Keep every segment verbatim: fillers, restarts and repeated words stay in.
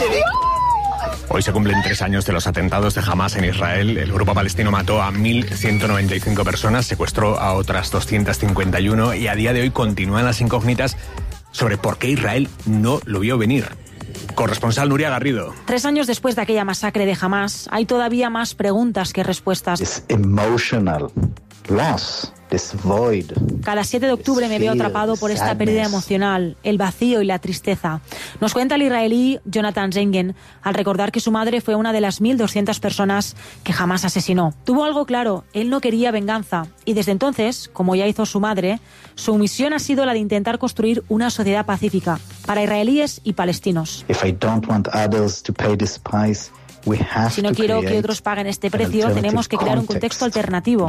Hoy se cumplen tres años de los atentados de Hamás en Israel. El grupo palestino mató a mil ciento noventa y cinco personas, secuestró a otras doscientas cincuenta y uno y a día de hoy continúan las incógnitas sobre por qué Israel no lo vio venir. Corresponsal Nuria Garrido. Tres años después de aquella masacre de Hamás, hay todavía más preguntas que respuestas. This emotional loss, this void. Cada siete de octubre me veo atrapado por esta pérdida emocional, el vacío y la tristeza. Nos cuenta el israelí Jonathan Zengen al recordar que su madre fue una de las mil doscientas personas que Hamás asesinó. Tuvo algo claro, él no quería venganza y desde entonces, como ya hizo su madre, su misión ha sido la de intentar construir una sociedad pacífica para israelíes y palestinos. If I don't want others to pay this price, Si no quiero que otros paguen este precio, tenemos que crear un contexto alternativo.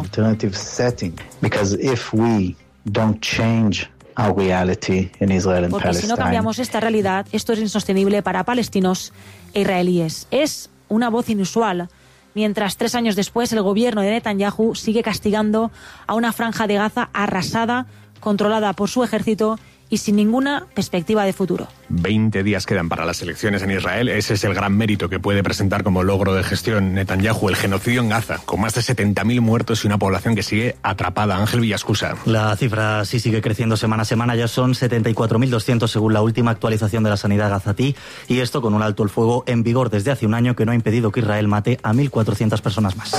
Porque si no cambiamos esta realidad, esto es insostenible para palestinos e israelíes. Es una voz inusual. Mientras tres años después el gobierno de Netanyahu sigue castigando a una franja de Gaza arrasada, controlada por su ejército y sin ninguna perspectiva de futuro. veinte días quedan para las elecciones en Israel. Ese es el gran mérito que puede presentar como logro de gestión Netanyahu, el genocidio en Gaza, con más de setenta mil muertos y una población que sigue atrapada. Ángel Villascusa. La cifra sí sigue creciendo semana a semana. Ya son setenta y cuatro mil doscientos según la última actualización de la sanidad gazatí. Y esto con un alto el fuego en vigor desde hace un año que no ha impedido que Israel mate a mil cuatrocientas personas más.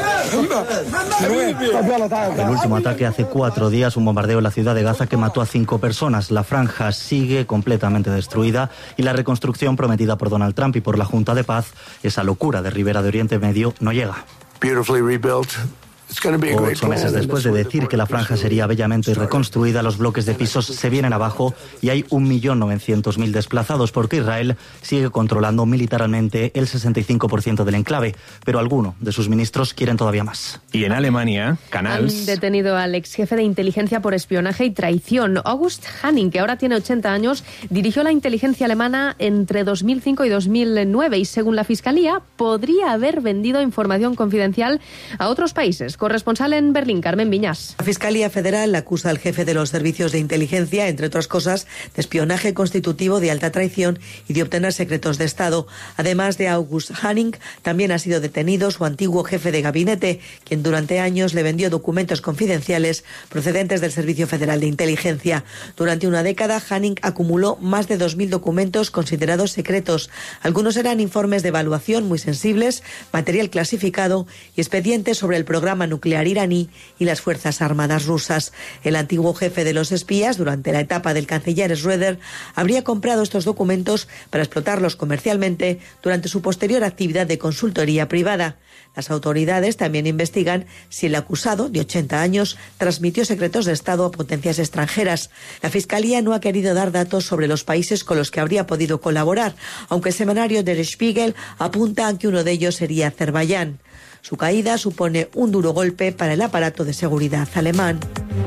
El último ataque hace cuatro días, un bombardeo en la ciudad de Gaza que mató a cinco personas. La franja sigue completamente destruida y la reconstrucción prometida por Donald Trump y por la Junta de Paz, esa locura de Ribera de Oriente Medio, no llega. Beautifully rebuilt. Ocho meses después de decir que la franja sería bellamente reconstruida, los bloques de pisos se vienen abajo y hay un millón novecientos mil desplazados porque Israel sigue controlando militarmente el sesenta y cinco por ciento del enclave, pero algunos de sus ministros quieren todavía más. Y en Alemania, Canals... Han detenido al ex jefe de inteligencia por espionaje y traición. August Hanning, que ahora tiene ochenta años, dirigió la inteligencia alemana entre dos mil cinco y dos mil nueve y, según la Fiscalía, podría haber vendido información confidencial a otros países. Corresponsal en Berlín, Carmen Viñas. La Fiscalía Federal acusa al jefe de los servicios de inteligencia, entre otras cosas, de espionaje constitutivo, de alta traición y de obtener secretos de Estado. Además de August Hanning, también ha sido detenido su antiguo jefe de gabinete, quien durante años le vendió documentos confidenciales procedentes del Servicio Federal de Inteligencia. Durante una década, Hanning acumuló más de dos mil documentos considerados secretos. Algunos eran informes de evaluación muy sensibles, material clasificado y expedientes sobre el programa nuclear iraní y las Fuerzas Armadas rusas. El antiguo jefe de los espías, durante la etapa del canciller Schröder, habría comprado estos documentos para explotarlos comercialmente durante su posterior actividad de consultoría privada. Las autoridades también investigan si el acusado, de ochenta años, transmitió secretos de Estado a potencias extranjeras. La Fiscalía no ha querido dar datos sobre los países con los que habría podido colaborar, aunque el semanario Der Spiegel apunta a que uno de ellos sería Azerbaiyán. Su caída supone un duro golpe para el aparato de seguridad alemán.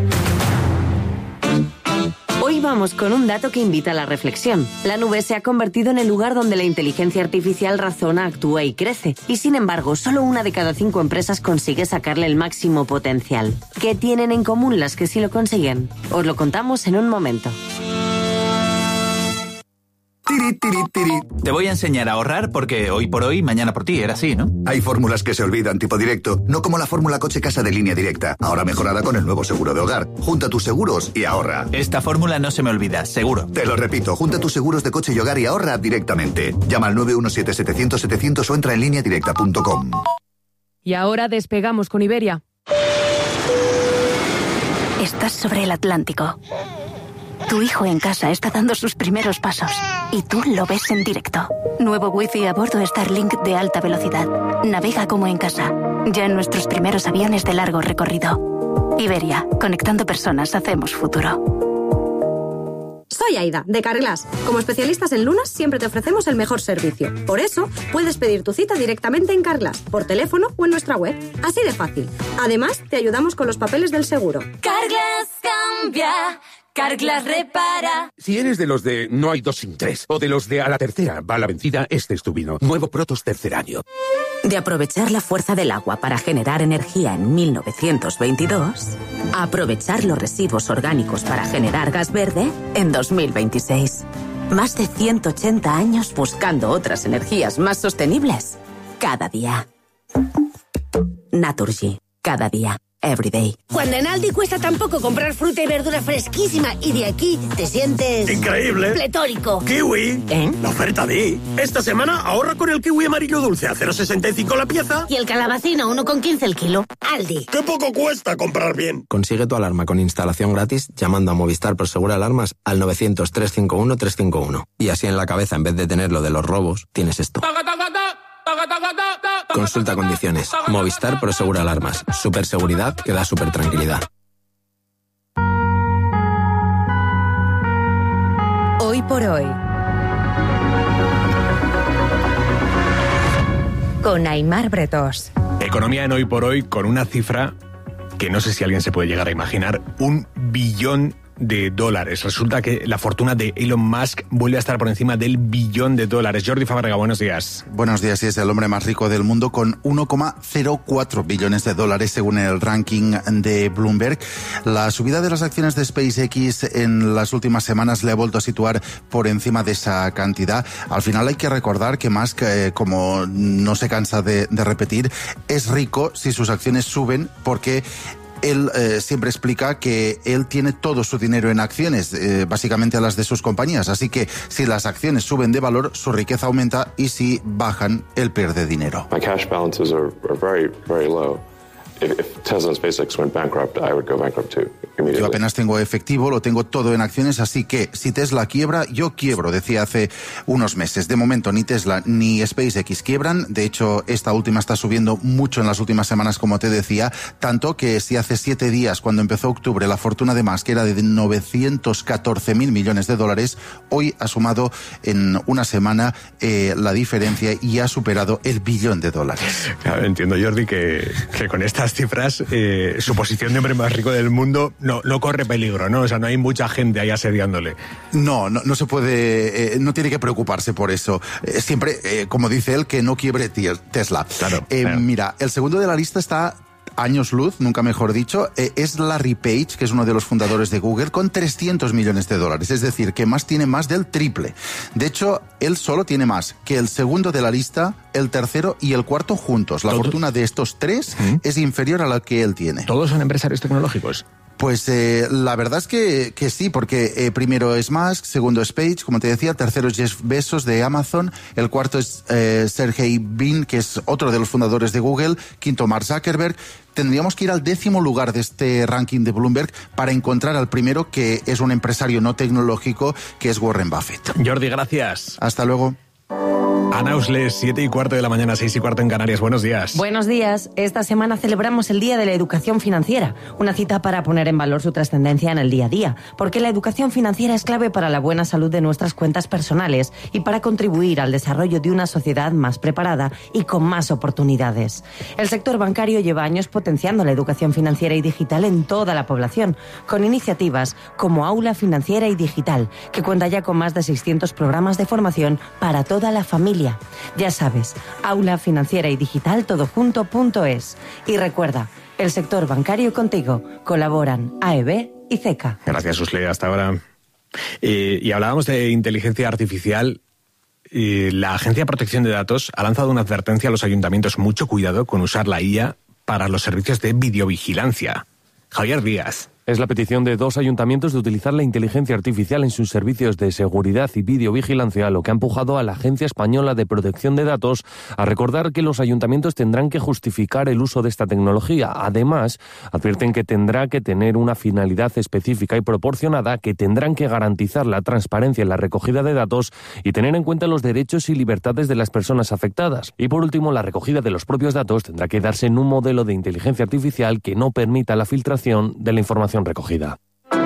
Hoy vamos con un dato que invita a la reflexión. La nube se ha convertido en el lugar donde la inteligencia artificial razona, actúa y crece. Y sin embargo, solo una de cada cinco empresas consigue sacarle el máximo potencial. ¿Qué tienen en común las que sí lo consiguen? Os lo contamos en un momento. Tiri, tiri, tiri. Te voy a enseñar a ahorrar porque hoy por hoy, mañana por ti, era así, ¿no? Hay fórmulas que se olvidan, tipo directo, no como la fórmula coche-casa de Línea Directa, ahora mejorada con el nuevo seguro de hogar. Junta tus seguros y ahorra. Esta fórmula no se me olvida, seguro. Te lo repito, junta tus seguros de coche y hogar y ahorra directamente. Llama al nueve uno siete, setecientos, setecientos o entra en línea directa punto com. Y ahora despegamos con Iberia. Estás sobre el Atlántico. Tu hijo en casa está dando sus primeros pasos y tú lo ves en directo. Nuevo wifi a bordo Starlink de alta velocidad. Navega como en casa. Ya en nuestros primeros aviones de largo recorrido. Iberia, conectando personas, hacemos futuro. Soy Aida, de Carglass. Como especialistas en lunas, siempre te ofrecemos el mejor servicio. Por eso, puedes pedir tu cita directamente en Carglass, por teléfono o en nuestra web. Así de fácil. Además, te ayudamos con los papeles del seguro. Carglass cambia. Carglass repara. Si eres de los de no hay dos sin tres, o de los de a la tercera va la vencida, este es tu vino. Nuevo Protos tercer año. De aprovechar la fuerza del agua para generar energía en mil novecientos veintidós, a aprovechar los residuos orgánicos para generar gas verde en dos mil veintiséis. Más de ciento ochenta años buscando otras energías más sostenibles. Cada día. Naturgy. Cada día. Everyday. Cuando en Aldi cuesta tan poco comprar fruta y verdura fresquísima y de aquí te sientes... ¡increíble! ¡Pletórico! ¡Kiwi! ¿Eh? La oferta de... Esta semana ahorra con el kiwi amarillo dulce a cero coma sesenta y cinco la pieza. Y el calabacín a uno con quince el kilo. Aldi. ¡Qué poco cuesta comprar bien! Consigue tu alarma con instalación gratis llamando a Movistar Prosegur Alarmas al novecientos, trescientos cincuenta y uno, trescientos cincuenta y uno. Y así en la cabeza, en vez de tener lo de los robos, tienes esto. Consulta condiciones. Movistar Prosegur Alarmas. Superseguridad que da super tranquilidad. Hoy por hoy. Con Aimar Bretos. Economía en Hoy por Hoy con una cifra que no sé si alguien se puede llegar a imaginar. Un billón de dólares. Resulta que la fortuna de Elon Musk vuelve a estar por encima del billón de dólares. Jordi Fábrega, buenos días. Buenos días, y es el hombre más rico del mundo con uno coma cero cuatro billones de dólares según el ranking de Bloomberg. La subida de las acciones de SpaceX en las últimas semanas le ha vuelto a situar por encima de esa cantidad. Al final hay que recordar que Musk, eh, como no se cansa de, de repetir, es rico si sus acciones suben porque él eh, siempre explica que él tiene todo su dinero en acciones, eh, básicamente a las de sus compañías. Así que si las acciones suben de valor, su riqueza aumenta, y si bajan, él pierde dinero. My cash balances are, are very, very low. If, if Tesla and SpaceX went bankrupt, I would go bankrupt too. Yo apenas tengo efectivo, lo tengo todo en acciones, así que si Tesla quiebra, yo quiebro, decía hace unos meses. De momento ni Tesla ni SpaceX quiebran. De hecho, esta última está subiendo mucho en las últimas semanas, como te decía, tanto que si hace siete días, cuando empezó octubre, la fortuna de Musk era de novecientos catorce mil millones de dólares, hoy ha sumado en una semana eh, la diferencia y ha superado el billón de dólares. Claro, entiendo, Jordi, que, que con estas cifras eh, su posición de hombre más rico del mundo no, no corre peligro, ¿no? O sea, no hay mucha gente ahí asediándole. No, no, no se puede, eh, no tiene que preocuparse por eso. Eh, siempre, eh, como dice él, que no quiebre Tesla. Claro, eh, claro. Mira, el segundo de la lista está años luz, nunca mejor dicho, eh, es Larry Page, que es uno de los fundadores de Google, con trescientos millones de dólares. Es decir, que más tiene más del triple. De hecho, él solo tiene más que el segundo de la lista, el tercero y el cuarto juntos. La ¿Todo? fortuna de estos tres ¿Mm? es inferior a la que él tiene. ¿Todos son empresarios tecnológicos? Pues eh, la verdad es que, que sí, porque eh, primero es Musk, segundo es Page, como te decía, tercero es Jeff Bezos de Amazon, el cuarto es eh, Sergey Brin, que es otro de los fundadores de Google, quinto Mark Zuckerberg. Tendríamos que ir al décimo lugar de este ranking de Bloomberg para encontrar al primero, que es un empresario no tecnológico, que es Warren Buffett. Jordi, gracias. Hasta luego. Ana Usles, siete y cuarto de la mañana, seis y cuarto en Canarias. Buenos días. Buenos días. Esta semana celebramos el Día de la Educación Financiera, una cita para poner en valor su trascendencia en el día a día, porque la educación financiera es clave para la buena salud de nuestras cuentas personales y para contribuir al desarrollo de una sociedad más preparada y con más oportunidades. El sector bancario lleva años potenciando la educación financiera y digital en toda la población, con iniciativas como Aula Financiera y Digital, que cuenta ya con más de seiscientos programas de formación para toda la familia. Ya sabes, Aula Financiera y Digital todo junto punto es. Y recuerda, el sector bancario contigo. Colaboran A E B y C E C A. Gracias, Usle. Hasta ahora. Eh, y hablábamos de inteligencia artificial. Eh, la Agencia de Protección de Datos ha lanzado una advertencia a los ayuntamientos. Mucho cuidado con usar la I A para los servicios de videovigilancia. Javier Díaz. Es la petición de dos ayuntamientos de utilizar la inteligencia artificial en sus servicios de seguridad y videovigilancia, lo que ha empujado a la Agencia Española de Protección de Datos a recordar que los ayuntamientos tendrán que justificar el uso de esta tecnología. Además, advierten que tendrá que tener una finalidad específica y proporcionada, que tendrán que garantizar la transparencia en la recogida de datos y tener en cuenta los derechos y libertades de las personas afectadas. Y por último, la recogida de los propios datos tendrá que darse en un modelo de inteligencia artificial que no permita la filtración de la información recogida.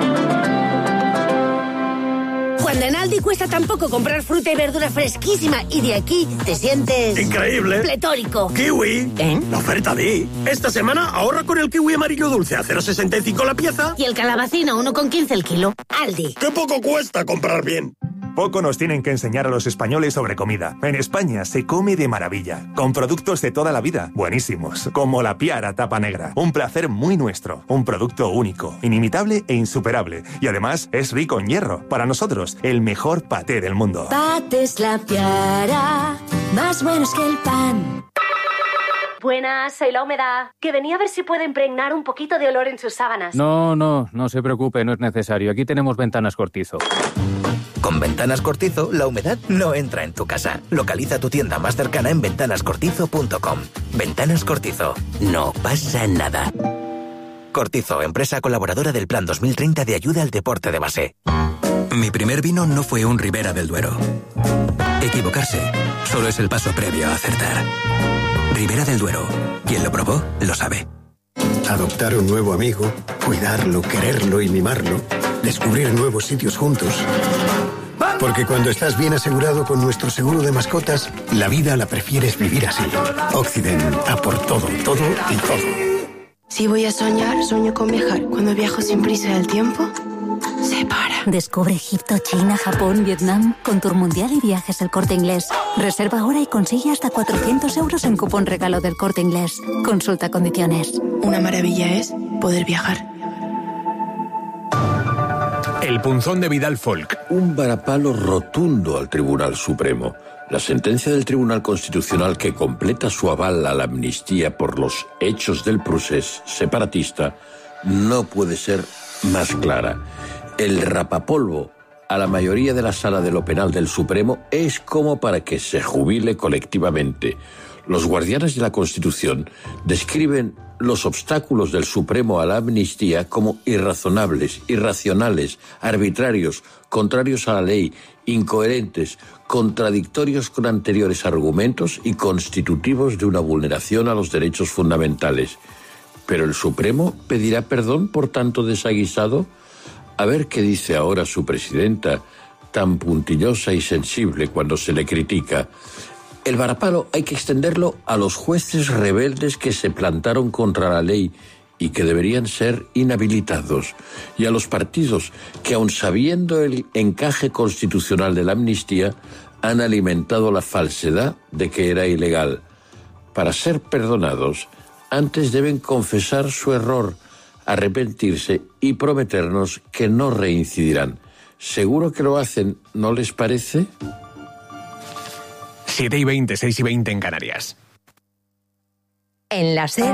Cuando en Aldi cuesta tan poco comprar fruta y verdura fresquísima y de aquí te sientes... ¡increíble! ¡Pletórico! ¡Kiwi! ¿Eh? La oferta de... Esta semana ahorra con el kiwi amarillo dulce a cero coma sesenta y cinco la pieza. Y el calabacín a uno con quince el kilo. Aldi. ¡Qué poco cuesta comprar bien! Poco nos tienen que enseñar a los españoles sobre comida. En España se come de maravilla, con productos de toda la vida, buenísimos, como la Piara tapa negra. Un placer muy nuestro, un producto único, inimitable e insuperable. Y además es rico en hierro. Para nosotros, el mejor paté del mundo. Patés La Piara, más buenos que el pan. Buenas, soy La Humedad, que venía a ver si puedo impregnar un poquito de olor en sus sábanas. No, no, no se preocupe, no es necesario. Aquí tenemos Ventanas Cortizo. Con Ventanas Cortizo, la humedad no entra en tu casa. Localiza tu tienda más cercana en ventanas cortizo punto com. Ventanas Cortizo. No pasa nada. Cortizo, empresa colaboradora del Plan dos mil treinta de ayuda al deporte de base. Mi primer vino no fue un Ribera del Duero. Equivocarse solo es el paso previo a acertar. Ribera del Duero. Quien lo probó, lo sabe. Adoptar un nuevo amigo, cuidarlo, quererlo y mimarlo. Descubrir nuevos sitios juntos. Porque cuando estás bien asegurado con nuestro seguro de mascotas, la vida la prefieres vivir así. Occident, a por todo, todo y todo. Si voy a soñar, sueño con viajar. Cuando viajo sin prisa del tiempo, se para. Descubre Egipto, China, Japón, Vietnam con Tour Mundial y Viajes El Corte Inglés. Reserva ahora y consigue hasta cuatrocientos euros en cupón regalo del Corte Inglés. Consulta condiciones. Una maravilla es poder viajar. El punzón de Vidal Folk. Un varapalo rotundo al Tribunal Supremo. La sentencia del Tribunal Constitucional que completa su aval a la amnistía por los hechos del procés separatista no puede ser más clara. El rapapolvo a la mayoría de la Sala de lo Penal del Supremo es como para que se jubile colectivamente. Los guardianes de la Constitución describen los obstáculos del Supremo a la amnistía como irrazonables, irracionales, arbitrarios, contrarios a la ley, incoherentes, contradictorios con anteriores argumentos y constitutivos de una vulneración a los derechos fundamentales. ¿Pero el Supremo pedirá perdón por tanto desaguisado? A ver qué dice ahora su presidenta, tan puntillosa y sensible cuando se le critica. El varapalo hay que extenderlo a los jueces rebeldes que se plantaron contra la ley y que deberían ser inhabilitados, y a los partidos que, aun sabiendo el encaje constitucional de la amnistía, han alimentado la falsedad de que era ilegal. Para ser perdonados, antes deben confesar su error, arrepentirse y prometernos que no reincidirán. Seguro que lo hacen, ¿no les parece? siete y veinte, seis y veinte en Canarias. En la SER.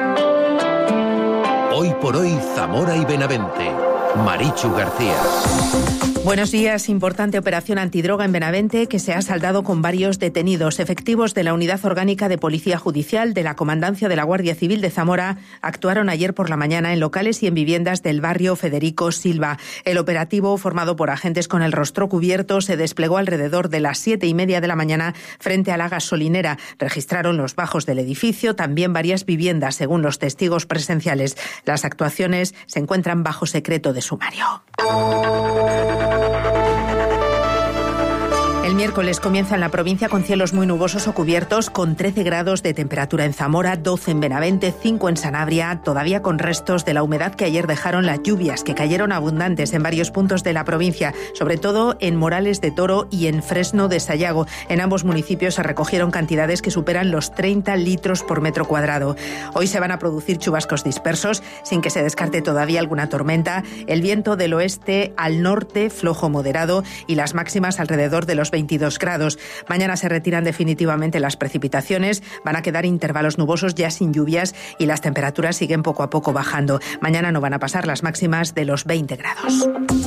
Hoy por hoy, Zamora y Benavente. Marichu García. Buenos días. Importante operación antidroga en Benavente que se ha saldado con varios detenidos. Efectivos de la Unidad Orgánica de Policía Judicial de la Comandancia de la Guardia Civil de Zamora actuaron ayer por la mañana en locales y en viviendas del barrio Federico Silva. El operativo, formado por agentes con el rostro cubierto, se desplegó alrededor de las siete y media de la mañana frente a la gasolinera. Registraron los bajos del edificio, también varias viviendas, según los testigos presenciales. Las actuaciones se encuentran bajo secreto de sumario. El miércoles comienza en la provincia con cielos muy nubosos o cubiertos, con trece grados de temperatura en Zamora, doce en Benavente, cinco en Sanabria, todavía con restos de la humedad que ayer dejaron las lluvias, que cayeron abundantes en varios puntos de la provincia, sobre todo en Morales de Toro y en Fresno de Sayago. En ambos municipios se recogieron cantidades que superan los treinta litros por metro cuadrado. Hoy se van a producir chubascos dispersos, sin que se descarte todavía alguna tormenta. El viento del oeste al norte, flojo moderado, y las máximas alrededor de los veintidós grados. Mañana se retiran definitivamente las precipitaciones, van a quedar intervalos nubosos ya sin lluvias y las temperaturas siguen poco a poco bajando. Mañana no van a pasar las máximas de los veinte grados.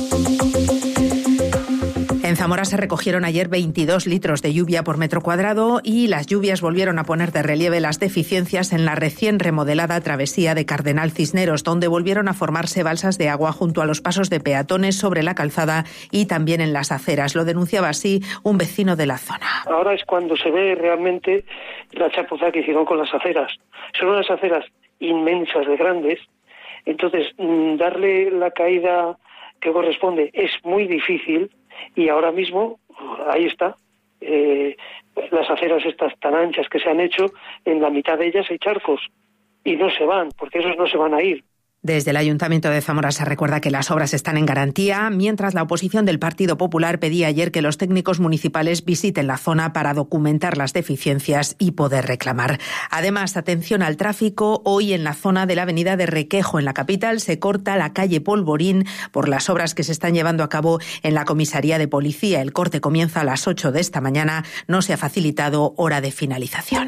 En Zamora se recogieron ayer veintidós litros de lluvia por metro cuadrado y las lluvias volvieron a poner de relieve las deficiencias en la recién remodelada travesía de Cardenal Cisneros, donde volvieron a formarse balsas de agua junto a los pasos de peatones sobre la calzada y también en las aceras. Lo denunciaba así un vecino de la zona. Ahora es cuando se ve realmente la chapuza que hicieron con las aceras. Son unas aceras inmensas de grandes, entonces darle la caída que corresponde es muy difícil. Y ahora mismo, ahí está, eh, las aceras estas tan anchas que se han hecho, en la mitad de ellas hay charcos y no se van, porque esos no se van a ir. Desde el Ayuntamiento de Zamora se recuerda que las obras están en garantía, mientras la oposición del Partido Popular pedía ayer que los técnicos municipales visiten la zona para documentar las deficiencias y poder reclamar. Además, atención al tráfico. Hoy en la zona de la avenida de Requejo, en la capital, se corta la calle Polvorín por las obras que se están llevando a cabo en la comisaría de policía. El corte comienza a las ocho de esta mañana. No se ha facilitado hora de finalización.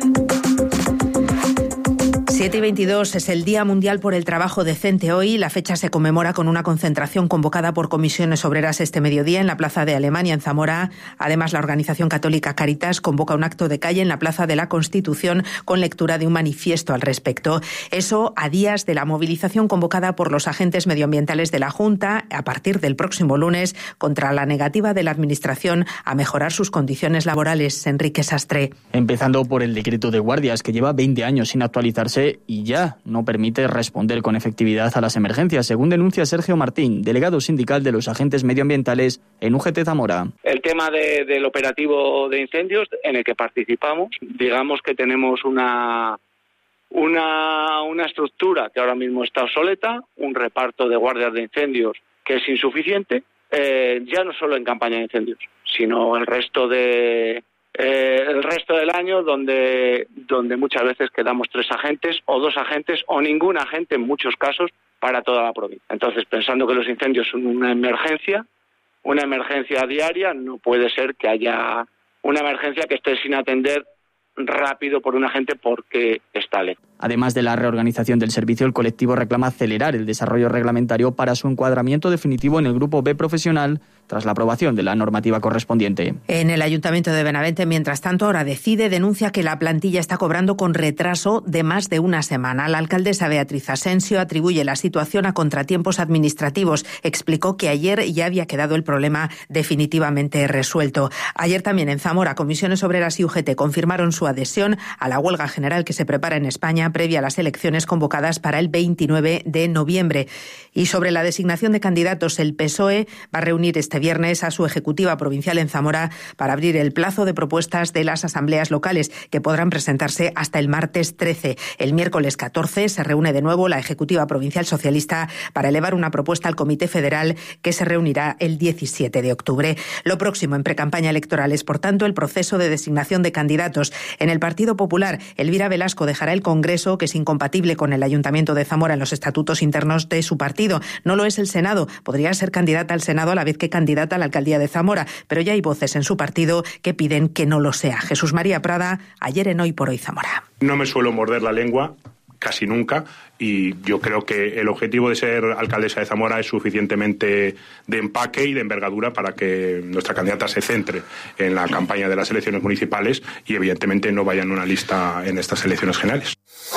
siete y veintidós es el Día Mundial por el Trabajo Decente hoy. La fecha se conmemora con una concentración convocada por comisiones obreras este mediodía en la Plaza de Alemania, en Zamora. Además, la organización católica Cáritas convoca un acto de calle en la Plaza de la Constitución con lectura de un manifiesto al respecto. Eso a días de la movilización convocada por los agentes medioambientales de la Junta a partir del próximo lunes contra la negativa de la Administración a mejorar sus condiciones laborales. Enrique Sastre. Empezando por el decreto de guardias, que lleva veinte años sin actualizarse y ya no permite responder con efectividad a las emergencias, según denuncia Sergio Martín, delegado sindical de los agentes medioambientales en U G T Zamora. El tema de, del operativo de incendios en el que participamos, digamos que tenemos una, una, una estructura que ahora mismo está obsoleta, un reparto de guardias de incendios que es insuficiente, eh, ya no solo en campaña de incendios, sino el resto de... Eh, el resto del año donde, donde muchas veces quedamos tres agentes o dos agentes o ningún agente en muchos casos para toda la provincia. Entonces, pensando que los incendios son una emergencia, una emergencia diaria, no puede ser que haya una emergencia que esté sin atender rápido por un agente porque está lejos. Además de la reorganización del servicio, el colectivo reclama acelerar el desarrollo reglamentario para su encuadramiento definitivo en el Grupo B profesional tras la aprobación de la normativa correspondiente. En el Ayuntamiento de Benavente, mientras tanto, ahora decide, denuncia que la plantilla está cobrando con retraso de más de una semana. La alcaldesa Beatriz Asensio atribuye la situación a contratiempos administrativos. Explicó que ayer ya había quedado el problema definitivamente resuelto. Ayer también en Zamora, Comisiones Obreras y U G T confirmaron su adhesión a la huelga general que se prepara en España previa a las elecciones convocadas para el veintinueve de noviembre. Y sobre la designación de candidatos, el P S O E va a reunir este viernes a su ejecutiva provincial en Zamora para abrir el plazo de propuestas de las asambleas locales, que podrán presentarse hasta el martes trece. El miércoles catorce se reúne de nuevo la ejecutiva provincial socialista para elevar una propuesta al Comité Federal, que se reunirá el diecisiete de octubre. Lo próximo en precampaña electoral es, por tanto, el proceso de designación de candidatos. En el Partido Popular, Elvira Velasco dejará el Congreso, que es incompatible con el Ayuntamiento de Zamora en los estatutos internos de su partido. No lo es el Senado. Podría ser candidata al Senado a la vez que candidata a la alcaldía de Zamora, pero ya hay voces en su partido que piden que no lo sea. Jesús María Prada, ayer en Hoy por Hoy Zamora. No me suelo morder la lengua, casi nunca, y yo creo que el objetivo de ser alcaldesa de Zamora es suficientemente de empaque y de envergadura para que nuestra candidata se centre en la campaña de las elecciones municipales y evidentemente no vaya en una lista en estas elecciones generales.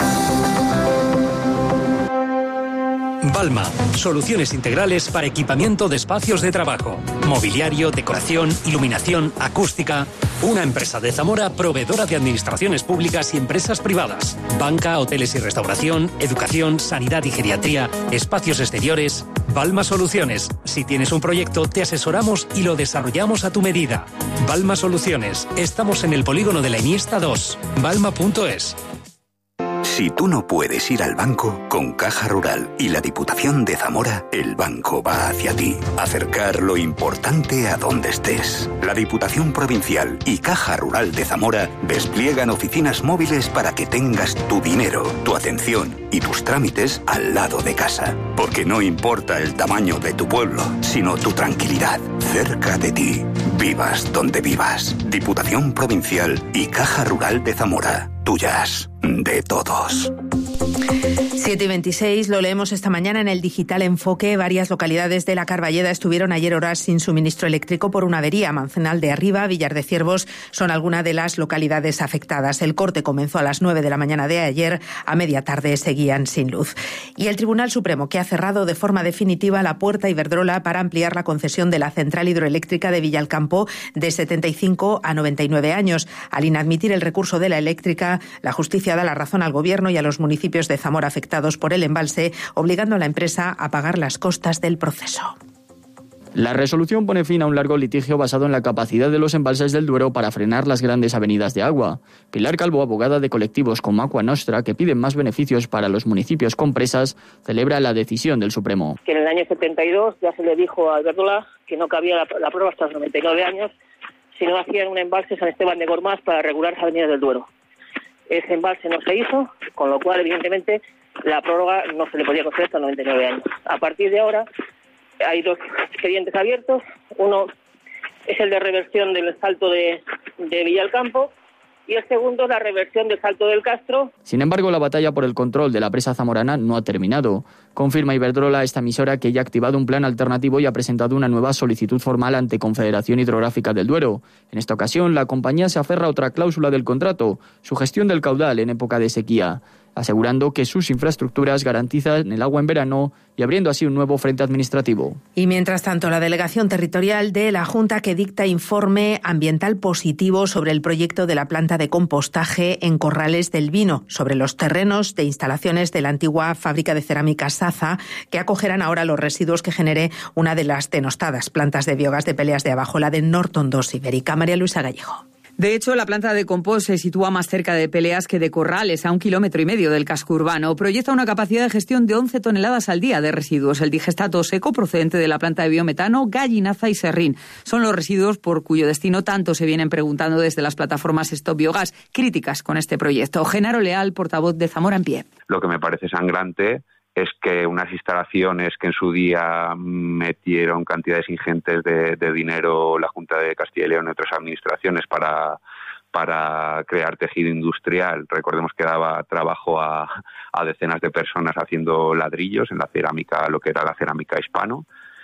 Balma, soluciones integrales para equipamiento de espacios de trabajo, mobiliario, decoración, iluminación, acústica. Una empresa de Zamora proveedora de administraciones públicas y empresas privadas. Banca, hoteles y restauración, educación, sanidad y geriatría, espacios exteriores. Balma Soluciones. Si tienes un proyecto, te asesoramos y lo desarrollamos a tu medida. Balma Soluciones. Estamos en el polígono de la Iniesta dos. balma punto es. Si tú no puedes ir al banco, con Caja Rural y la Diputación de Zamora, el banco va hacia ti. Acercar lo importante a donde estés. La Diputación Provincial y Caja Rural de Zamora despliegan oficinas móviles para que tengas tu dinero, tu atención y tus trámites al lado de casa. Porque no importa el tamaño de tu pueblo, sino tu tranquilidad, cerca de ti. Vivas donde vivas. Diputación Provincial y Caja Rural de Zamora. Tuyas, de todos. siete y veintiséis, lo leemos esta mañana en el Digital Enfoque. Varias localidades de la Carballeda estuvieron ayer horas sin suministro eléctrico por una avería. Mancenal de Arriba, Villar de Ciervos son algunas de las localidades afectadas. El corte comenzó a las nueve de la mañana de ayer. A media tarde seguían sin luz. Y el Tribunal Supremo, que ha cerrado de forma definitiva la puerta Iberdrola para ampliar la concesión de la central hidroeléctrica de Villalcampo de setenta y cinco a noventa y nueve años. Al inadmitir el recurso de la eléctrica, la justicia da la razón al Gobierno y a los municipios de Zamora afectados por el embalse, obligando a la empresa a pagar las costas del proceso. La resolución pone fin a un largo litigio basado en la capacidad de los embalses del Duero para frenar las grandes avenidas de agua. Pilar Calvo, abogada de colectivos como Aqua Nostra, que piden más beneficios para los municipios con presas, celebra la decisión del Supremo. Que en el año setenta y dos ya se le dijo a Iberdrola que no cabía la, la prórroga hasta los noventa y nueve años si no hacían un embalse San Esteban de Gormaz para regular las avenidas del Duero. Ese embalse no se hizo, con lo cual, evidentemente, la prórroga no se le podía conceder hasta los noventa y nueve años. A partir de ahora, hay dos expedientes abiertos. Uno es el de reversión del salto de, de Villalcampo y el segundo la reversión del salto del Castro. Sin embargo, la batalla por el control de la presa zamorana no ha terminado. Confirma Iberdrola, esta emisora, que ya ha activado un plan alternativo y ha presentado una nueva solicitud formal ante Confederación Hidrográfica del Duero. En esta ocasión, la compañía se aferra a otra cláusula del contrato, su gestión del caudal en época de sequía, asegurando que sus infraestructuras garantizan el agua en verano y abriendo así un nuevo frente administrativo. Y mientras tanto, la delegación territorial de la Junta que dicta informe ambiental positivo sobre el proyecto de la planta de compostaje en Corrales del Vino, sobre los terrenos de instalaciones de la antigua fábrica de cerámica Saza, que acogerán ahora los residuos que genere una de las denostadas plantas de biogás de Peleas de Abajo, la de Norton dos Ibérica. María Luisa Gallego. De hecho, la planta de compost se sitúa más cerca de Peleas que de Corrales, a un kilómetro y medio del casco urbano. Proyecta una capacidad de gestión de once toneladas al día de residuos. El digestato seco procedente de la planta de biometano, gallinaza y serrín. Son los residuos por cuyo destino tanto se vienen preguntando desde las plataformas Stop Biogás, críticas con este proyecto. Genaro Leal, portavoz de Zamora en Pie. Lo que me parece sangrante es que unas instalaciones que en su día metieron cantidades ingentes de, de dinero la Junta de Castilla y León y otras administraciones para, para crear tejido industrial. Recordemos que daba trabajo a, a decenas de personas haciendo ladrillos en la cerámica, lo que era la cerámica hispano.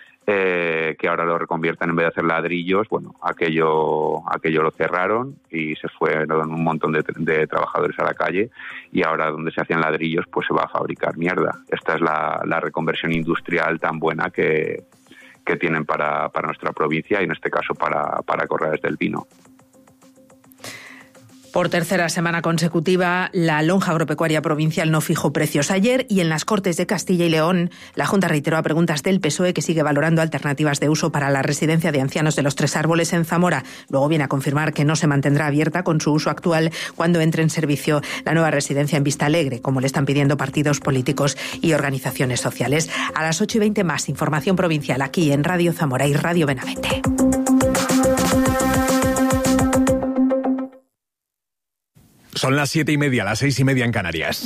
Eh, que ahora lo reconvierten, en vez de hacer ladrillos, bueno, aquello aquello lo cerraron y se fueron un montón de, de trabajadores a la calle, y ahora donde se hacían ladrillos pues se va a fabricar mierda. Esta es la, la reconversión industrial tan buena que, que tienen para, para nuestra provincia y en este caso para, para Corrales del Vino. Por tercera semana consecutiva, la lonja agropecuaria provincial no fijó precios ayer, y en las Cortes de Castilla y León, la Junta reiteró a preguntas del P S O E que sigue valorando alternativas de uso para la residencia de ancianos de los Tres Árboles en Zamora. Luego viene a confirmar que no se mantendrá abierta con su uso actual cuando entre en servicio la nueva residencia en Vistalegre, como le están pidiendo partidos políticos y organizaciones sociales. A las ocho y veinte más, información provincial aquí en Radio Zamora y Radio Benavente. Son las siete y media, las seis y media en Canarias.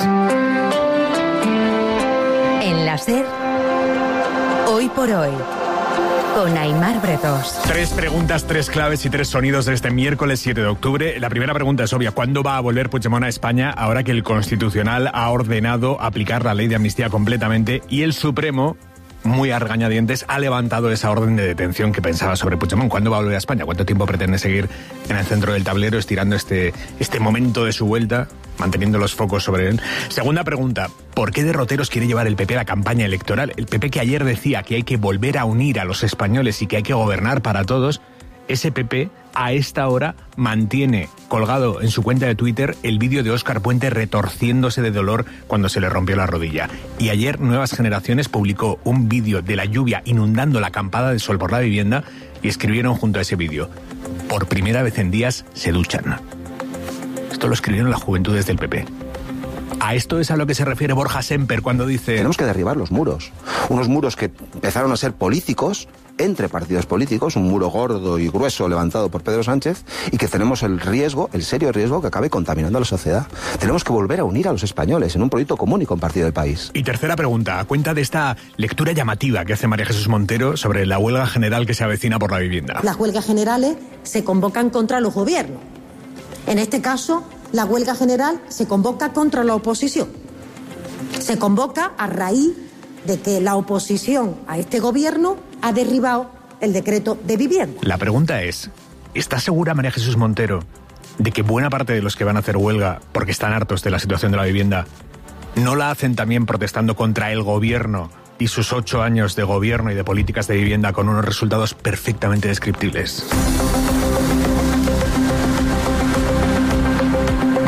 En la SER, Hoy por Hoy, con Aimar Bretos. Tres preguntas, tres claves y tres sonidos de este miércoles siete de octubre. La primera pregunta es obvia. ¿Cuándo va a volver Puigdemont a España ahora que el Constitucional ha ordenado aplicar la ley de amnistía completamente y el Supremo, muy a regañadientes, ha levantado esa orden de detención que pensaba sobre Puigdemont? ¿Cuándo va a volver a España? ¿Cuánto tiempo pretende seguir en el centro del tablero estirando este, este momento de su vuelta, manteniendo los focos sobre él? Segunda pregunta, ¿por qué derroteros quiere llevar el P P a la campaña electoral? El P P, que ayer decía que hay que volver a unir a los españoles y que hay que gobernar para todos, ese P P a esta hora mantiene colgado en su cuenta de Twitter el vídeo de Óscar Puente retorciéndose de dolor cuando se le rompió la rodilla. Y ayer Nuevas Generaciones publicó un vídeo de la lluvia inundando la acampada de Sol por la Vivienda y escribieron junto a ese vídeo: por primera vez en días se duchan. Esto lo escribieron las juventudes del P P. A esto es a lo que se refiere Borja Semper cuando dice: tenemos que derribar los muros. Unos muros que empezaron a ser políticos, entre partidos políticos, un muro gordo y grueso levantado por Pedro Sánchez, y que tenemos el riesgo, el serio riesgo, que acabe contaminando a la sociedad. Tenemos que volver a unir a los españoles en un proyecto común y compartido del país. Y tercera pregunta, a cuenta de esta lectura llamativa que hace María Jesús Montero sobre la huelga general que se avecina por la vivienda. Las huelgas generales se convocan contra los gobiernos. En este caso, la huelga general se convoca contra la oposición. Se convoca a raíz de que la oposición a este gobierno ha derribado el decreto de vivienda. La pregunta es, ¿está segura María Jesús Montero de que buena parte de los que van a hacer huelga porque están hartos de la situación de la vivienda no la hacen también protestando contra el gobierno y sus ocho años de gobierno y de políticas de vivienda con unos resultados perfectamente descriptibles?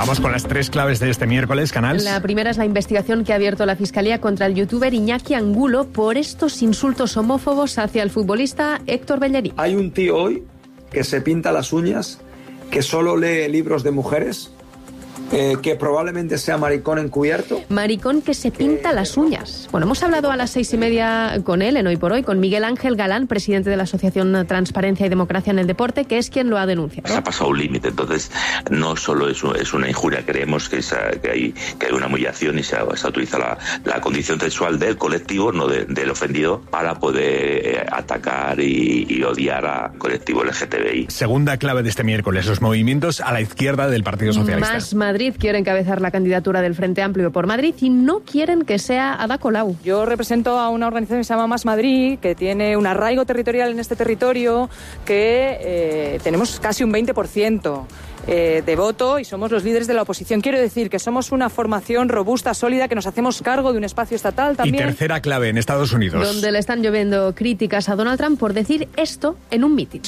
Vamos con las tres claves de este miércoles, Canals. La primera es la investigación que ha abierto la Fiscalía contra el youtuber Iñaki Angulo por estos insultos homófobos hacia el futbolista Héctor Bellerín. Hay un tío hoy que se pinta las uñas, que solo lee libros de mujeres, eh, que probablemente sea maricón encubierto. Maricón que se pinta eh, las uñas. Bueno, hemos hablado a las seis y media con él, en Hoy por Hoy, con Miguel Ángel Galán, presidente de la Asociación Transparencia y Democracia en el Deporte, que es quien lo ha denunciado. Se ha pasado un límite, entonces no solo es, es una injuria, creemos que, esa, que, hay, que hay una humillación y se, se utiliza la, la condición sexual del colectivo, no de, del ofendido, para poder eh, atacar y, y odiar al colectivo L G T B I. Segunda clave de este miércoles, los movimientos a la izquierda del Partido Socialista. Más Madrid quiere encabezar la candidatura del Frente Amplio por Madrid y no quieren que sea Ada Colau. Yo represento a una organización que se llama Más Madrid, que tiene un arraigo territorial en este territorio, que eh, tenemos casi un veinte por ciento. Eh, de voto y somos los líderes de la oposición. Quiero decir que somos una formación robusta, sólida, que nos hacemos cargo de un espacio estatal también. Y tercera clave en Estados Unidos. Donde le están lloviendo críticas a Donald Trump por decir esto en un mitin.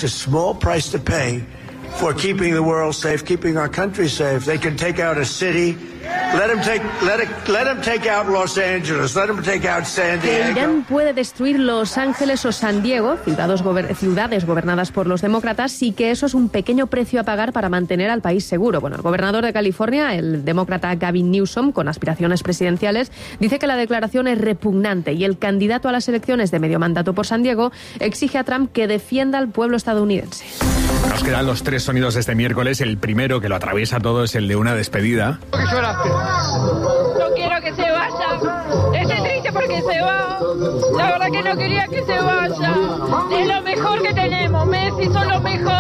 For keeping the world safe, keeping our country safe. They can take out a city. Let them take, let it, let them take out Los Angeles. Let them take out San Diego. Irán puede destruir Los Ángeles o San Diego, ciudades, gober- ciudades gobernadas por los demócratas, y que eso es un pequeño precio a pagar para mantener al país seguro. Bueno, el gobernador de California, el demócrata Gavin Newsom, con aspiraciones presidenciales, dice que la declaración es repugnante y el candidato a las elecciones de medio mandato por San Diego exige a Trump que defienda al pueblo estadounidense. Nos quedan los tres sonidos de este miércoles. El primero, que lo atraviesa todo, es el de una despedida. No quiero que se vaya. Estoy triste porque se va. La verdad que no quería que se vaya. Es lo mejor que tenemos. Messi son lo mejor.